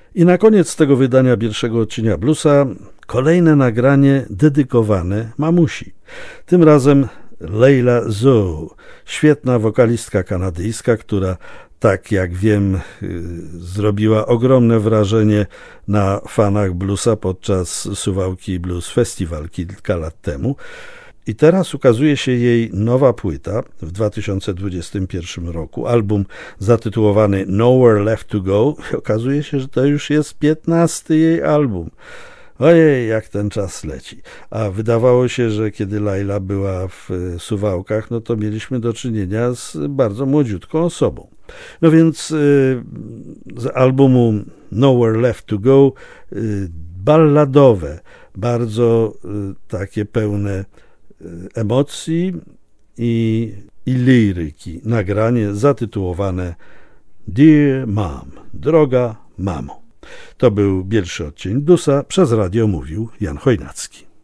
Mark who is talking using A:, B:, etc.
A: I na koniec tego wydania pierwszego odcienia bluesa kolejne nagranie dedykowane mamusi. Tym razem Leila Zoe, świetna wokalistka kanadyjska, która, tak jak wiem, zrobiła ogromne wrażenie na fanach bluesa podczas Suwałki Blues Festival kilka lat temu. I teraz ukazuje się jej nowa płyta w 2021 roku, album zatytułowany Nowhere Left to Go. Okazuje się, że to już jest 15. jej album. Ojej, jak ten czas leci. A wydawało się, że kiedy Laila była w Suwałkach, no to mieliśmy do czynienia z bardzo młodziutką osobą. No więc z albumu Nowhere Left to Go balladowe, bardzo takie pełne emocji i liryki nagranie zatytułowane Dear Mom, droga mamo. To był pierwszy odcień bluesa, przez radio mówił Jan Chojnacki.